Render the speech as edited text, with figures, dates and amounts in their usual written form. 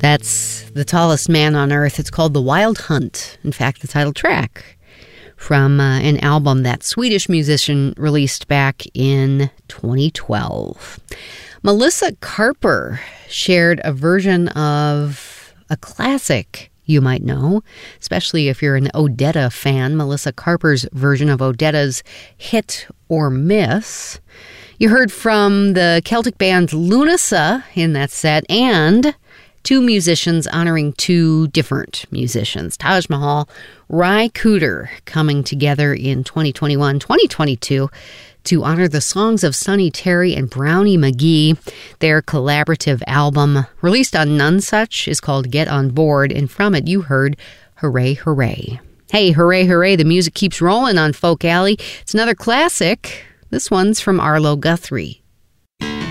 That's The Tallest Man on Earth. It's called The Wild Hunt. In fact, the title track from an album that Swedish musician released back in 2012. Melissa Carper shared a version of a classic you might know, especially if you're an Odetta fan. Melissa Carper's version of Odetta's Hit or Miss. You heard from the Celtic band Lunasa in that set, and two musicians honoring two different musicians. Taj Mahal, Ry Cooder, coming together in 2021-2022 to honor the songs of Sonny Terry and Brownie McGhee. Their collaborative album, released on Nonesuch, is called Get On Board, and from it you heard Hooray, Hooray. Hey, hooray, hooray, the music keeps rolling on Folk Alley. It's another classic. This one's from Arlo Guthrie.